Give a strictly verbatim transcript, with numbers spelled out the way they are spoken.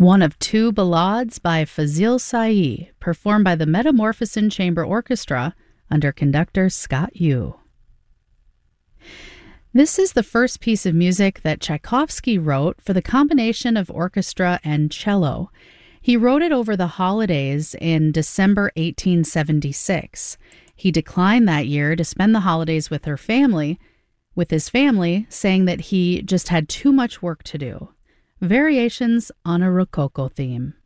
one of two ballades by Fazil Say, performed by the Metamorphosin Chamber Orchestra under conductor Scott Yu. This is the first piece of music that Tchaikovsky wrote for the combination of orchestra and cello. He wrote it over the holidays in December eighteen seventy-six. He declined that year to spend the holidays with her family, with his family, saying that he just had too much work to do. Variations on a Rococo theme.